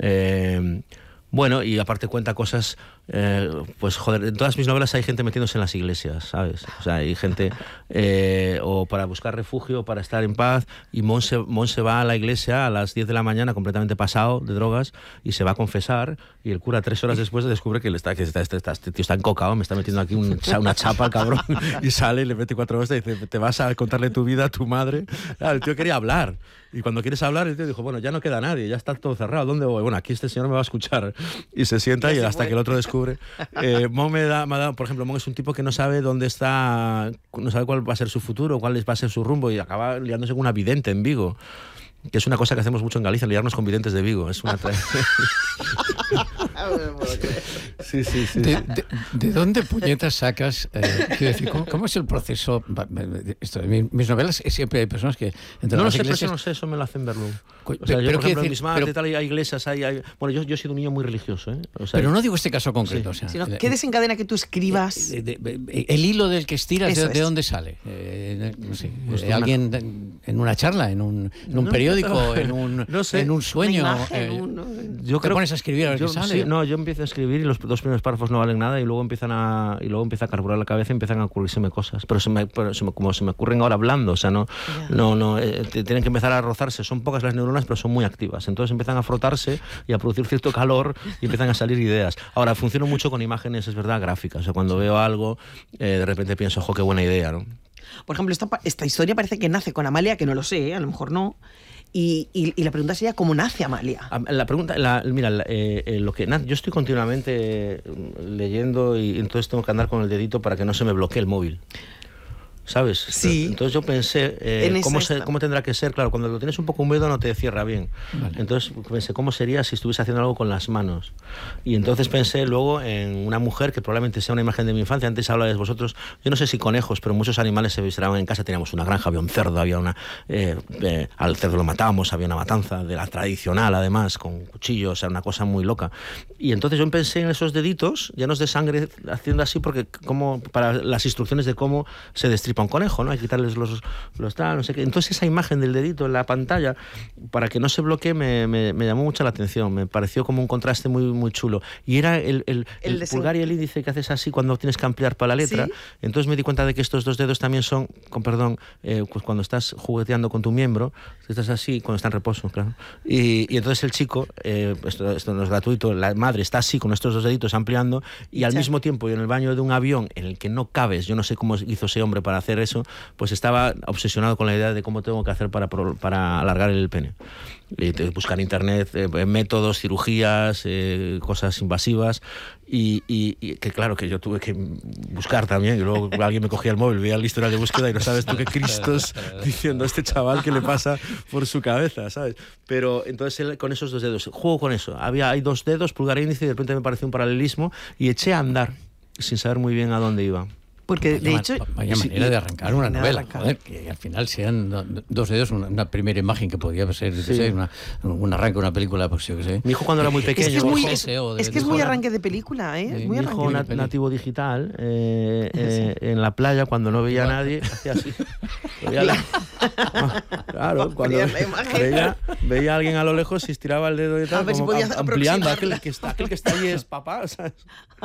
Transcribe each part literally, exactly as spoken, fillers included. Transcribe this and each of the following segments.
Eh, Bueno, y aparte cuenta cosas, eh, pues joder, en todas mis novelas hay gente metiéndose en las iglesias, ¿sabes? O sea, hay gente, eh, o para buscar refugio, para estar en paz, y Mon se, Mon se va a la iglesia a las diez de la mañana completamente pasado de drogas y se va a confesar, y el cura tres horas después descubre que, le está, que está, este, está, este tío está encocado, me está metiendo aquí un, una chapa, cabrón, y sale y le mete cuatro horas y dice, te vas a contarle tu vida a tu madre. Claro, el tío quería hablar. Y cuando quieres hablar, el tío dijo, bueno, ya no queda nadie, ya está todo cerrado, ¿dónde voy? Bueno, aquí este señor me va a escuchar. Y se sienta y hasta que el otro descubre. Eh, Mon me da, me da, por ejemplo, Mon es un tipo que no sabe dónde está, no sabe cuál va a ser su futuro, cuál va a ser su rumbo, y acaba liándose con una vidente en Vigo. Que es una cosa que hacemos mucho en Galicia, liarnos con videntes de Vigo. Es una sí, sí, sí. ¿De, de, ¿De dónde puñetas sacas? Eh, quiero decir, ¿cómo, ¿cómo es el proceso? Esto, en mis novelas siempre hay personas que... No lo sé, iglesias... pero eso no sé, eso me lo hacen verlo. O sea, pero, yo, por ejemplo, decir, en mis madres, pero, tal, hay iglesias, hay, hay... Bueno, yo, yo he sido un niño muy religioso, ¿eh? O sea, pero no digo este caso concreto. Sí. O sea, sino, ¿qué desencadena que tú escribas? De, de, de, de, el hilo del que estiras, de, ¿de dónde sale? Eh, no sé, pues eh, alguien una... en una charla, en un, en un no, periódico, en un, no sé, en un sueño. Imagen, eh, un... Yo te creo, pones a escribir a ver yo, qué sale. Sí, no, yo empiezo a escribir y los dos primeros párrafos no valen nada y luego empiezan a y luego empieza a carburar la cabeza y empiezan a ocurrírseme cosas. Pero, se me, pero se me, como se me ocurren ahora hablando, o sea, no, yeah. no, no eh, tienen que empezar a rozarse. Son pocas las neuronas, pero son muy activas. Entonces empiezan a frotarse y a producir cierto calor y empiezan a salir ideas. Ahora, funciono mucho con imágenes, es verdad, gráficas. O sea, cuando veo algo, eh, de repente pienso, ojo, qué buena idea, ¿no? Por ejemplo, esta, esta historia parece que nace con Amalia, que no lo sé, ¿eh? A lo mejor no. Y, y, y la pregunta sería, ¿cómo nace Amalia? La pregunta, la, mira, la, eh, lo que nace, yo estoy continuamente leyendo y entonces tengo que andar con el dedito para que no se me bloquee el móvil. ¿Sabes? Sí. Entonces yo pensé, eh, ¿cómo, se, ¿cómo tendrá que ser? Claro, cuando lo tienes un poco húmedo no te cierra bien. Vale. Entonces pensé, ¿cómo sería si estuviese haciendo algo con las manos? Y entonces pensé luego en una mujer que probablemente sea una imagen de mi infancia. Antes hablabais vosotros, yo no sé si conejos, pero muchos animales se visitaban en casa. Teníamos una granja, había un cerdo, había una... Eh, eh, al cerdo lo matábamos, había una matanza de la tradicional, además, con cuchillos, o sea, una cosa muy loca. Y entonces yo pensé en esos deditos llenos de sangre, haciendo así, porque como para las instrucciones de cómo se destripa un conejo, ¿no? Hay que quitarles los, los tal, no sé qué. Entonces esa imagen del dedito en la pantalla, para que no se bloquee, me, me, me llamó mucho la atención. Me pareció como un contraste muy, muy chulo. Y era el, el, el, el pulgar y el índice que haces así cuando tienes que ampliar para la letra. ¿Sí? Entonces me di cuenta de que estos dos dedos también son, con perdón, eh, pues cuando estás jugueteando con tu miembro, estás así, cuando está en reposo, claro. Y, y entonces el chico, eh, esto, esto no es gratuito, la madre está así con estos dos deditos ampliando y, y al mismo tiempo, y en el baño de un avión en el que no cabes, yo no sé cómo hizo ese hombre para hacer eso, pues estaba obsesionado con la idea de cómo tengo que hacer para, para alargar el pene. Y buscar en internet eh, métodos, cirugías, eh, cosas invasivas y, y, y que claro que yo tuve que buscar también y luego alguien me cogía el móvil, veía el historial de búsqueda y no sabes tú qué Cristos diciendo a este chaval qué le pasa por su cabeza, ¿sabes? Pero entonces él, con esos dos dedos, juego con eso. Había, hay dos dedos, pulgar e índice, y de repente me pareció un paralelismo y eché a andar sin saber muy bien a dónde iba. Porque de vaya, hecho vaya sí, manera de arrancar una novela, arrancar. Joder, que al final sean dos dedos, una, una primera imagen que podría ser, sí. sé, una, un arranque, una película, pues yo qué sé. Mi hijo cuando era muy pequeño, es que es muy, es, de, es, que es muy arranque de película, ¿eh? Es muy mi hijo nat nativo digital eh, eh, en la playa cuando no veía a nadie hacía así. Veía la... ah, claro, cuando veía, veía a alguien a lo lejos y estiraba el dedo y tal, como si ampliando. Aquel que, está, aquel que está ahí es papá, ¿sabes?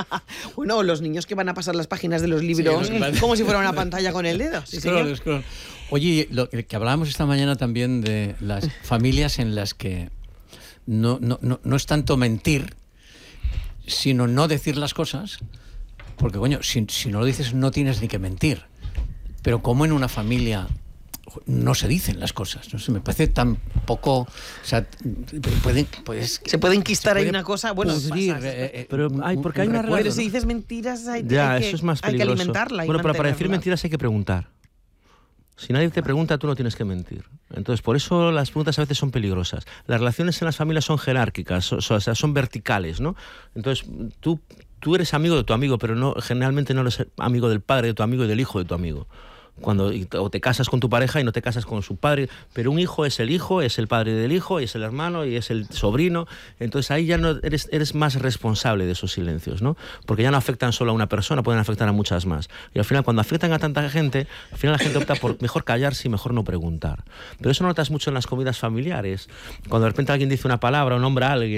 Bueno, los niños que van a pasar las páginas de los libros, sí, los como si fuera una pantalla con el dedo. ¿Sí, claro, claro. Oye, lo que hablábamos esta mañana también de las familias en las que no, no, no, no es tanto mentir, sino no decir las cosas, porque, coño, si, si no lo dices no tienes ni que mentir. Pero como en una familia no se dicen las cosas, no sé, me parece tan poco, o sea, pueden, pues, se puede enquistar ahí una cosa, bueno, pudrir, pasa, eh, eh, pero hay porque hay una relación. Pero si dices mentiras hay, ya, hay, eso que, es más hay que alimentarla. Bueno, pero para decir mentiras hay que preguntar. Si nadie te pregunta, tú no tienes que mentir. Entonces, por eso las preguntas a veces son peligrosas. Las relaciones en las familias son jerárquicas, o sea, son verticales, ¿no? Entonces, tú, tú eres amigo de tu amigo, pero no, generalmente no eres amigo del padre de tu amigo y del hijo de tu amigo. Cuando o te casas con tu pareja y no te casas con su padre, pero un hijo es el hijo, es el padre del hijo, es el hermano y es el sobrino, entonces ahí ya no eres, eres más responsable de esos silencios, ¿no? Porque ya no afectan solo a una persona, pueden afectar a muchas más. Y al final, cuando afectan a tanta gente, al final la gente opta por mejor callarse y mejor no preguntar. Pero eso no notas mucho en las comidas familiares. Cuando de repente alguien dice una palabra o nombra a alguien,